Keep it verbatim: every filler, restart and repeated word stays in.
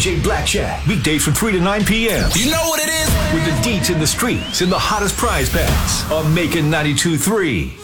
J Blackjack, weekdays from three to nine p.m. You know what it is? With the deets in the streets and the hottest prize packs on Macon ninety-two point three.